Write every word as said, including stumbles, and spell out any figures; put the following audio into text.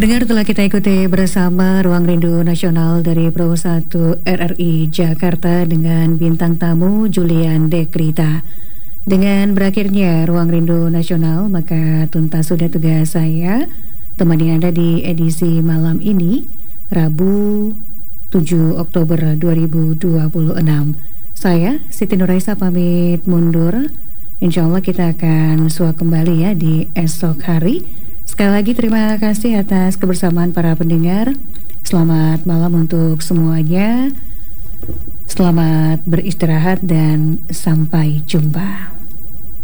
Pendengar, telah kita ikuti bersama Ruang Rindu Nasional dari Pro satu R R I Jakarta dengan bintang tamu Julian Dekrita. Dengan berakhirnya Ruang Rindu Nasional, maka tuntas sudah tugas saya temani Anda di edisi malam ini, Rabu tujuh Oktober dua ribu dua puluh enam. Saya, Siti Nuraisa, pamit mundur. Insya Allah kita akan suak kembali ya di esok hari. Sekali lagi terima kasih atas kebersamaan para pendengar. Selamat malam untuk semuanya. Selamat beristirahat dan sampai jumpa.